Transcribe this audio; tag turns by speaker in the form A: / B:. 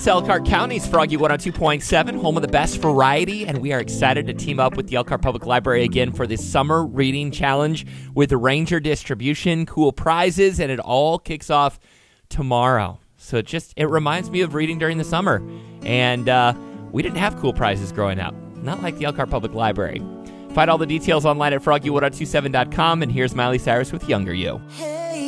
A: It's Elkhart County's Froggy 102.7, home of the best variety, and we are excited to team up with the Elkhart Public Library again for this summer reading challenge with Ranger Distribution, cool prizes, and it all kicks off tomorrow. So it reminds me of reading during the summer, and we didn't have cool prizes growing up, not like the Elkhart Public Library. Find all the details online at froggy1027.com, and here's Miley Cyrus with Younger You.
B: Hey.